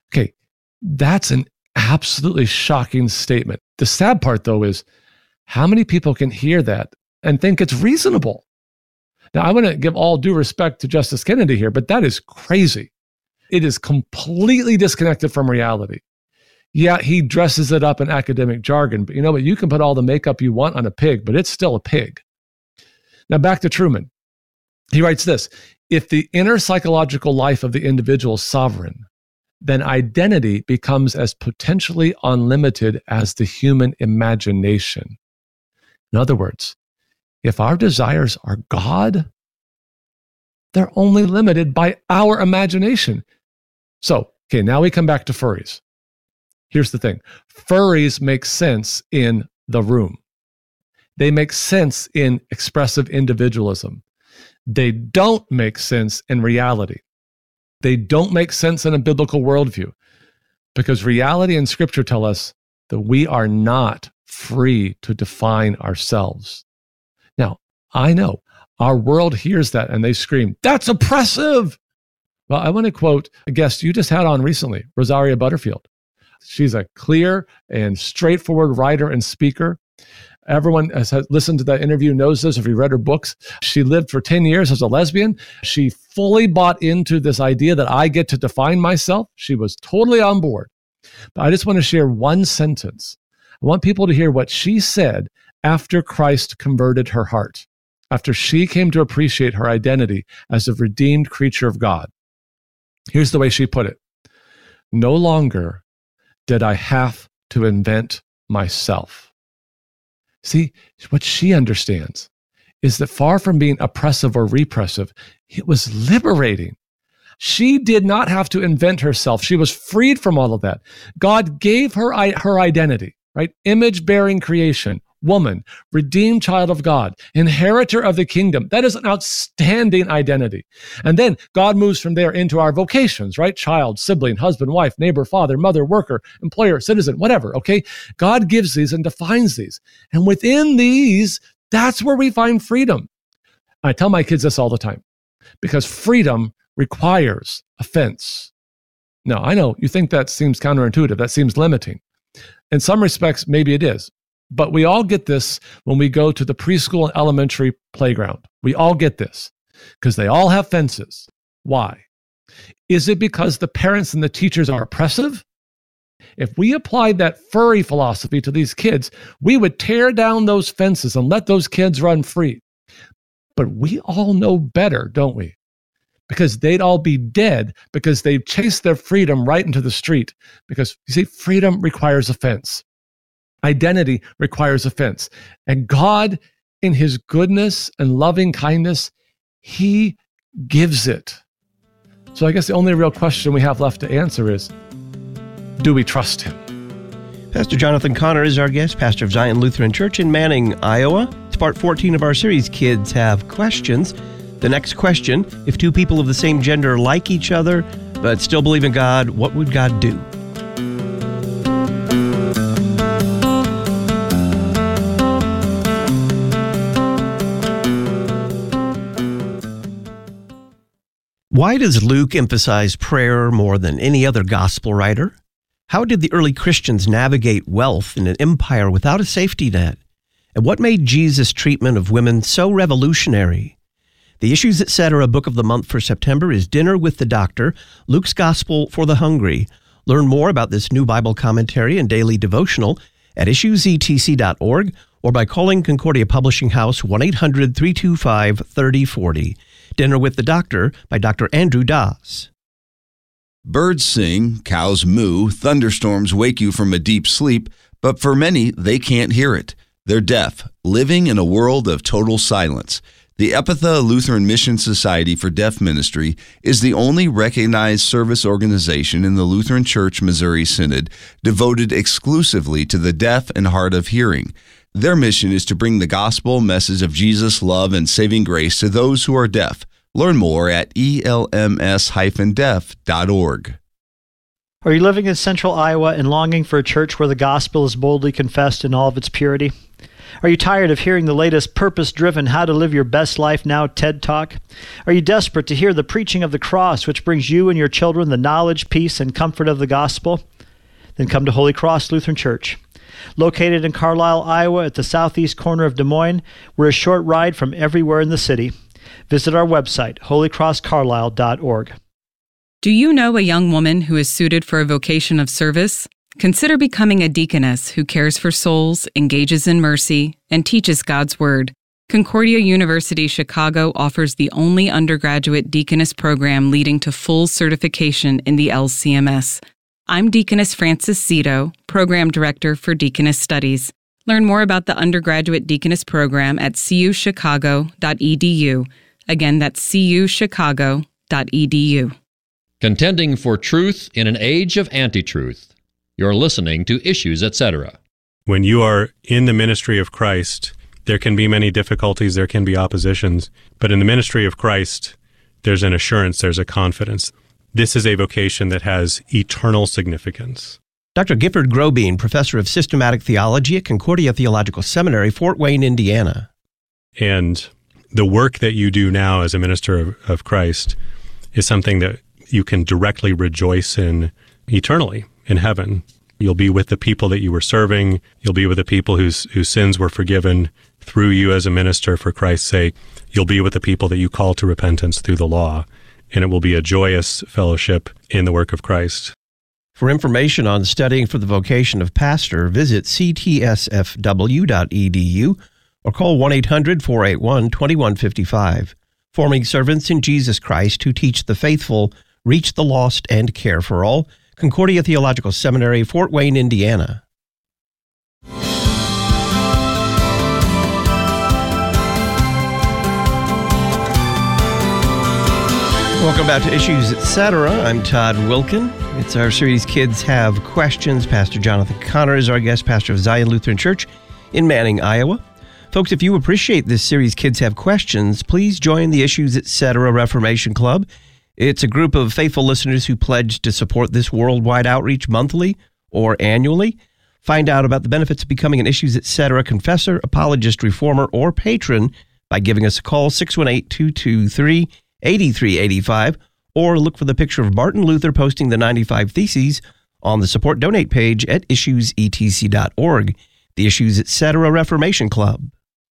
Okay, that's an absolutely shocking statement. The sad part, though, is how many people can hear that and think it's reasonable? Now, I want to give all due respect to Justice Kennedy here, but that is crazy. It is completely disconnected from reality. Yeah, he dresses it up in academic jargon, but you know what? You can put all the makeup you want on a pig, but it's still a pig. Now, back to Truman. He writes this: if the inner psychological life of the individual is sovereign, then identity becomes as potentially unlimited as the human imagination. In other words, if our desires are God, they're only limited by our imagination. So, okay, now we come back to furries. Here's the thing. Furries make sense in the room. They make sense in expressive individualism. They don't make sense in reality. They don't make sense in a biblical worldview, because reality and scripture tell us that we are not free to define ourselves. Now, I know our world hears that and they scream, "That's oppressive." Well, I want to quote a guest you just had on recently, Rosaria Butterfield. She's a clear and straightforward writer and speaker. Everyone has listened to that interview knows this if you read her books. She lived for 10 years as a lesbian. She fully bought into this idea that I get to define myself. She was totally on board. But I just want to share one sentence. I want people to hear what she said after Christ converted her heart, after she came to appreciate her identity as a redeemed creature of God. Here's the way she put it: no longer did I have to invent myself. See, what she understands is that far from being oppressive or repressive, it was liberating. She did not have to invent herself. She was freed from all of that. God gave her her identity, right? Image-bearing creation, woman, redeemed child of God, inheritor of the kingdom. That is an outstanding identity. And then God moves from there into our vocations, right? Child, sibling, husband, wife, neighbor, father, mother, worker, employer, citizen, whatever, okay? God gives these and defines these. And within these, that's where we find freedom. I tell my kids this all the time, because freedom requires offense. Now, I know you think that seems counterintuitive. That seems limiting. In some respects, maybe it is. But we all get this when we go to the preschool and elementary playground. We all get this because they all have fences. Why? Is it because the parents and the teachers are oppressive? If we applied that furry philosophy to these kids, we would tear down those fences and let those kids run free. But we all know better, don't we? Because they'd all be dead because they've chased their freedom right into the street. Because, you see, freedom requires offense. Identity requires offense. And God, in his goodness and loving kindness, he gives it. So I guess the only real question we have left to answer is, do we trust him? Pastor Jonathan Connor is our guest, pastor of Zion Lutheran Church in Manning, Iowa. It's part 14 of our series, Kids Have Questions. The next question: if two people of the same gender like each other but still believe in God, what would God do? Why does Luke emphasize prayer more than any other gospel writer? How did the early Christians navigate wealth in an empire without a safety net? And what made Jesus' treatment of women so revolutionary? The Issues Etc. book of the month for September is Dinner with the Doctor, Luke's Gospel for the Hungry. Learn more about this new Bible commentary and daily devotional at issuesetc.org or by calling Concordia Publishing House 1-800-325-3040. Dinner with the Doctor by Dr. Andrew Doss. Birds sing, cows moo, thunderstorms wake you from a deep sleep, but for many, they can't hear it. They're deaf, living in a world of total silence. The Epitha Lutheran Mission Society for Deaf Ministry is the only recognized service organization in the Lutheran Church Missouri Synod devoted exclusively to the deaf and hard of hearing. Their mission is to bring the gospel message of Jesus' love and saving grace to those who are deaf. Learn more at elms-deaf.org. Are you living in central Iowa and longing for a church where the gospel is boldly confessed in all of its purity? Are you tired of hearing the latest purpose-driven How to Live Your Best Life Now TED Talk? Are you desperate to hear the preaching of the cross, which brings you and your children the knowledge, peace, and comfort of the gospel? Then come to Holy Cross Lutheran Church. Located in Carlisle, Iowa, at the southeast corner of Des Moines, we're a short ride from everywhere in the city. Visit our website, holycrosscarlisle.org. Do you know a young woman who is suited for a vocation of service? Consider becoming a deaconess who cares for souls, engages in mercy, and teaches God's Word. Concordia University Chicago offers the only undergraduate deaconess program leading to full certification in the LCMS. I'm Deaconess Frances Zito, Program Director for Deaconess Studies. Learn more about the undergraduate deaconess program at cuchicago.edu. Again, that's cuchicago.edu. Contending for truth in an age of anti-truth. You're listening to Issues, Etc. When you are in the ministry of Christ, there can be many difficulties, there can be oppositions, but in the ministry of Christ, there's an assurance, there's a confidence. This is a vocation that has eternal significance. Dr. Gifford Grobeen, Professor of Systematic Theology at Concordia Theological Seminary, Fort Wayne, Indiana. And the work that you do now as a minister of Christ is something that you can directly rejoice in eternally in heaven. You'll be with the people that you were serving. You'll be with the people whose sins were forgiven through you as a minister for Christ's sake. You'll be with the people that you call to repentance through the law. And it will be a joyous fellowship in the work of Christ. For information on studying for the vocation of pastor, visit ctsfw.edu or call 1-800-481-2155. Forming servants in Jesus Christ who teach the faithful, reach the lost, and care for all. Concordia Theological Seminary, Fort Wayne, Indiana. Welcome back to Issues, Etc. I'm Todd Wilkin. It's our series Kids Have Questions. Pastor Jonathan Connor is our guest, pastor of Zion Lutheran Church in Manning, Iowa. Folks, if you appreciate this series Kids Have Questions, please join the Issues, Etc. Reformation Club. It's a group of faithful listeners who pledge to support this worldwide outreach monthly or annually. Find out about the benefits of becoming an Issues, Etc. confessor, apologist, reformer, or patron by giving us a call, 618-223-8385, or look for the picture of Martin Luther posting the 95 Theses on the support donate page at issuesetc.org, the Issues, Etc. Reformation Club.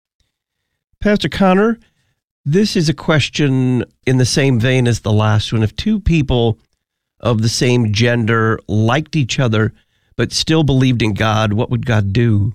Pastor Connor, this is a question in the same vein as the last one. If two people of the same gender liked each other but still believed in God, what would God do?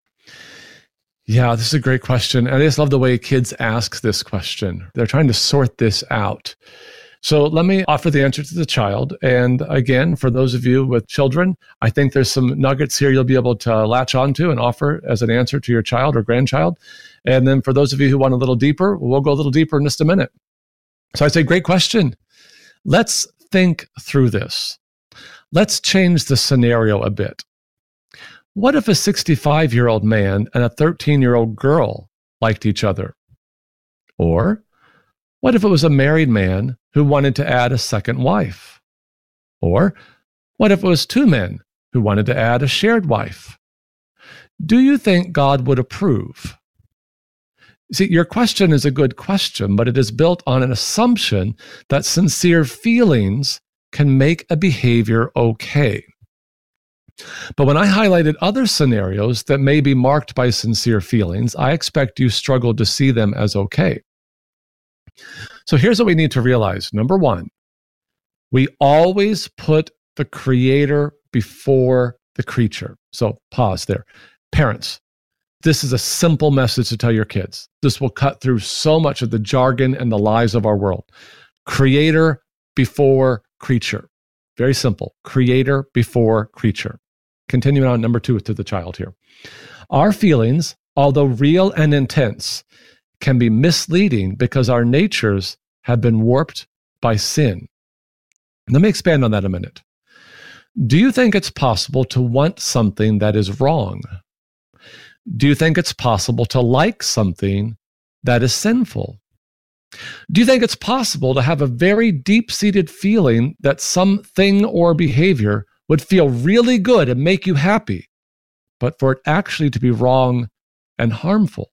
Yeah, this is a great question. And I just love the way kids ask this question. They're trying to sort this out. So let me offer the answer to the child. And again, for those of you with children, I think there's some nuggets here you'll be able to latch onto and offer as an answer to your child or grandchild. And then for those of you who want a little deeper, we'll go a little deeper in just a minute. So I say, great question. Let's think through this. Let's change the scenario a bit. What if a 65-year-old man and a 13-year-old girl liked each other? Or what if it was a married man who wanted to add a second wife? Or what if it was two men who wanted to add a shared wife? Do you think God would approve? See, your question is a good question, but it is built on an assumption that sincere feelings can make a behavior okay. But when I highlighted other scenarios that may be marked by sincere feelings, I expect you struggled to see them as okay. So here's what we need to realize. Number one, we always put the creator before the creature. So pause there. Parents, this is a simple message to tell your kids. This will cut through so much of the jargon and the lies of our world. Creator before creature. Very simple. Creator before creature. Continuing on, number two, to the child here. Our feelings, although real and intense, can be misleading because our natures have been warped by sin. Let me expand on that a minute. Do you think it's possible to want something that is wrong? Do you think it's possible to like something that is sinful? Do you think it's possible to have a very deep-seated feeling that something or behavior would feel really good and make you happy, but for it actually to be wrong and harmful?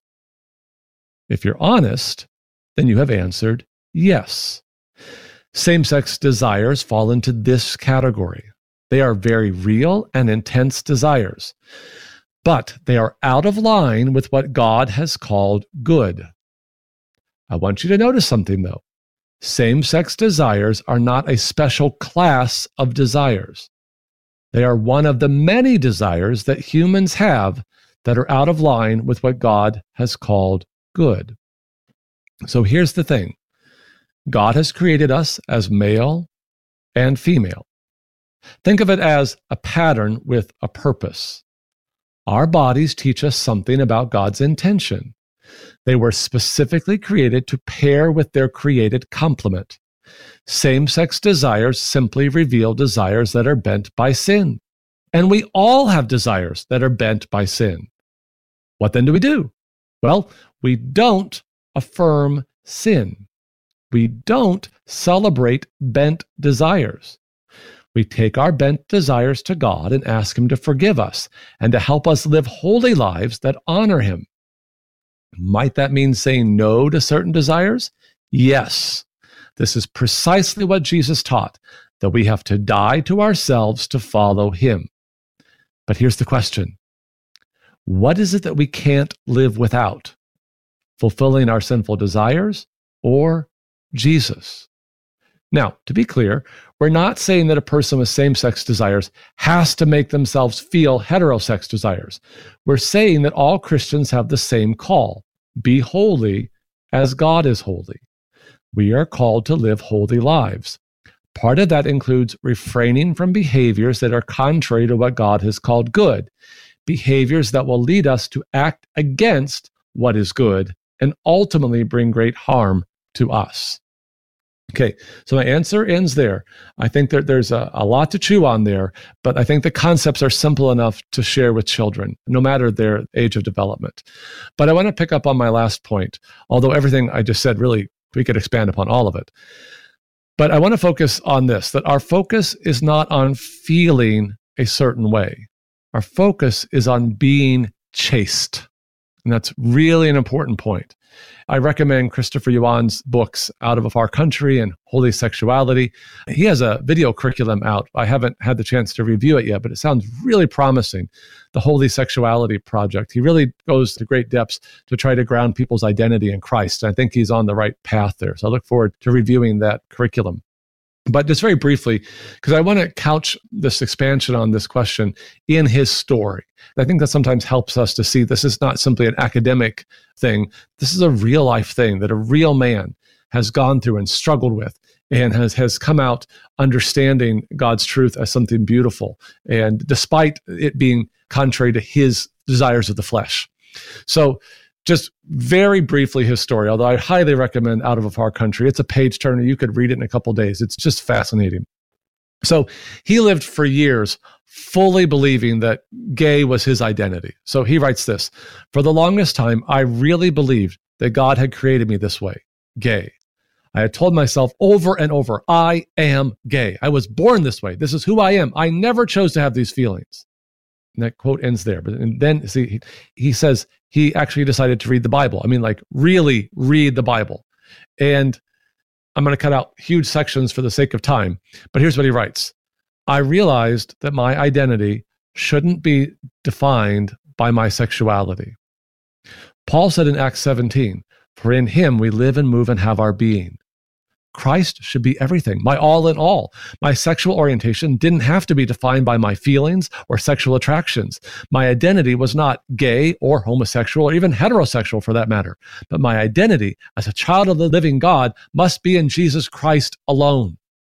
If you're honest, then you have answered yes. Same-sex desires fall into this category. They are very real and intense desires, but they are out of line with what God has called good. I want you to notice something, though. Same-sex desires are not a special class of desires. They are one of the many desires that humans have that are out of line with what God has called good. So here's the thing. God has created us as male and female. Think of it as a pattern with a purpose. Our bodies teach us something about God's intention. They were specifically created to pair with their created complement. Same-sex desires simply reveal desires that are bent by sin. And we all have desires that are bent by sin. What then do we do? Well, we don't affirm sin. We don't celebrate bent desires. We take our bent desires to God and ask Him to forgive us and to help us live holy lives that honor Him. Might that mean saying no to certain desires? Yes. This is precisely what Jesus taught, that we have to die to ourselves to follow Him. But here's the question. What is it that we can't live without? Fulfilling our sinful desires or Jesus? Now, to be clear, we're not saying that a person with same-sex desires has to make themselves feel heterosex desires. We're saying that all Christians have the same call: be holy as God is holy. We are called to live holy lives. Part of that includes refraining from behaviors that are contrary to what God has called good, behaviors that will lead us to act against what is good and ultimately bring great harm to us. Okay, so my answer ends there. I think that there's a lot to chew on there, but I think the concepts are simple enough to share with children, no matter their age of development. But I want to pick up on my last point, although everything I just said, really, we could expand upon all of it. But I want to focus on this, that our focus is not on feeling a certain way. Our focus is on being chaste. And that's really an important point. I recommend Christopher Yuan's books, Out of a Far Country and Holy Sexuality. He has a video curriculum out. I haven't had the chance to review it yet, but it sounds really promising. The Holy Sexuality Project. He really goes to great depths to try to ground people's identity in Christ. And I think he's on the right path there. So I look forward to reviewing that curriculum. But just very briefly, because I want to couch this expansion on this question in his story. I think that sometimes helps us to see this is not simply an academic thing. This is a real life thing that a real man has gone through and struggled with and has come out understanding God's truth as something beautiful, and despite it being contrary to his desires of the flesh. So just very briefly, his story, although I highly recommend Out of a Far Country. It's a page turner. You could read it in a couple of days. It's just fascinating. So he lived for years fully believing that gay was his identity. So he writes this: "For the longest time, I really believed that God had created me this way, gay. I had told myself over and over, I am gay. I was born this way. This is who I am. I never chose to have these feelings." And that quote ends there. But and then see, he says he actually decided to read the Bible. I mean, like really read the Bible. And I'm going to cut out huge sections for the sake of time. But here's what he writes: "I realized that my identity shouldn't be defined by my sexuality. Paul said in Acts 17, for in him we live and move and have our being. Christ should be everything, my all in all. My sexual orientation didn't have to be defined by my feelings or sexual attractions. My identity was not gay or homosexual or even heterosexual for that matter. But my identity as a child of the living God must be in Jesus Christ alone."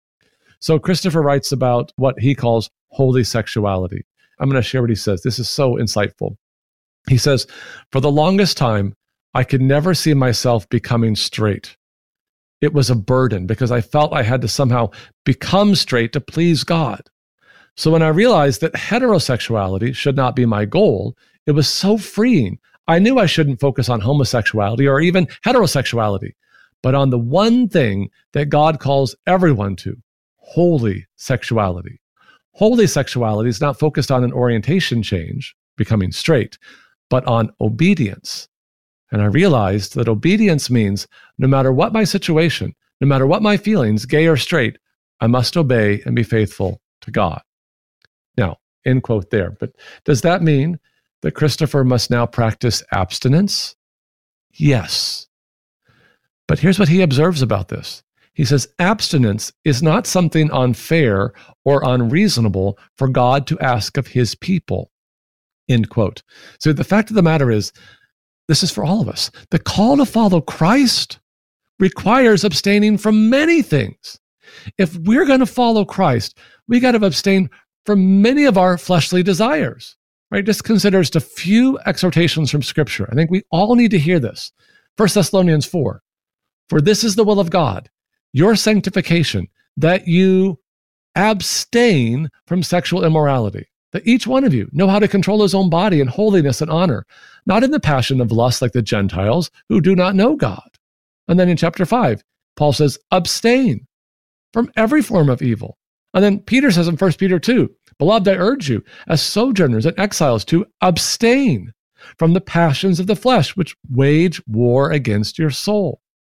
So Christopher writes about what he calls holy sexuality. I'm going to share what he says. This is so insightful. He says, "For the longest time, I could never see myself becoming straight. It was a burden because I felt I had to somehow become straight to please God. So when I realized that heterosexuality should not be my goal, it was so freeing. I knew I shouldn't focus on homosexuality or even heterosexuality, but on the one thing that God calls everyone to, holy sexuality. Holy sexuality is not focused on an orientation change, becoming straight, but on obedience. And I realized that obedience means no matter what my situation, no matter what my feelings, gay or straight, I must obey and be faithful to God. Now, end quote there. But does that mean that Christopher must now practice abstinence? Yes. But here's what he observes about this. He says, abstinence is not something unfair or unreasonable for God to ask of his people. End quote. So the fact of the matter is, this is for all of us. The call to follow Christ requires abstaining from many things. If we're going to follow Christ, we got to abstain from many of our fleshly desires, right? Just consider just a few exhortations from Scripture. I think we all need to hear this. 1 Thessalonians 4, for this is the will of God, your sanctification, that you abstain from sexual immorality, that each one of you know how to control his own body in holiness and honor, not in the passion of lust like the Gentiles who do not know God. And then in chapter 5, Paul says, abstain from every form of evil. And then Peter says in 1 Peter 2, beloved, I urge you as sojourners and exiles to abstain from the passions of the flesh, which wage war against your soul.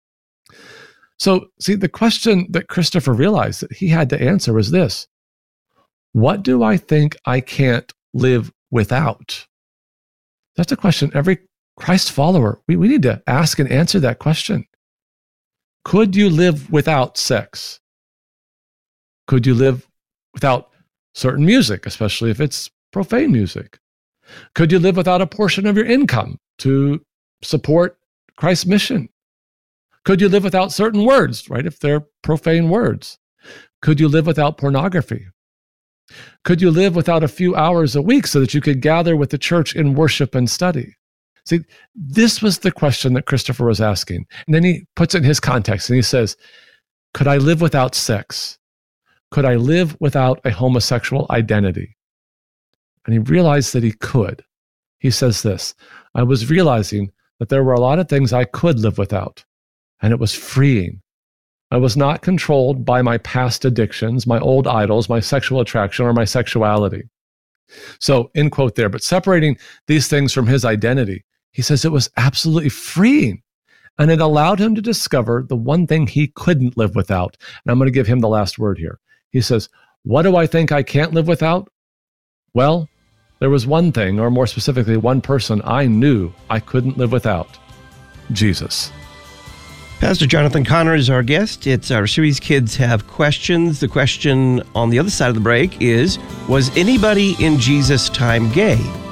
So, see, the question that Christopher realized that he had to answer was this: what do I think I can't live without? That's a question every Christ follower, we need to ask and answer that question. Could you live without sex? Could you live without certain music, especially if it's profane music? Could you live without a portion of your income to support Christ's mission? Could you live without certain words, right, if they're profane words? Could you live without pornography? Could you live without a few hours a week so that you could gather with the church in worship and study? See, this was the question that Christopher was asking. And then he puts it in his context and he says, could I live without sex? Could I live without a homosexual identity? And he realized that he could. He says this, I was realizing that there were a lot of things I could live without, and it was freeing. I was not controlled by my past addictions, my old idols, my sexual attraction, or my sexuality. So, end quote there, but separating these things from his identity, he says it was absolutely freeing. And it allowed him to discover the one thing he couldn't live without. And I'm going to give him the last word here. He says, what do I think I can't live without? Well, there was one thing, or more specifically, one person I knew I couldn't live without: Jesus. Pastor Jonathan Conner is our guest. It's our series, Kids Have Questions. The question on the other side of the break is, was anybody in Jesus' time gay?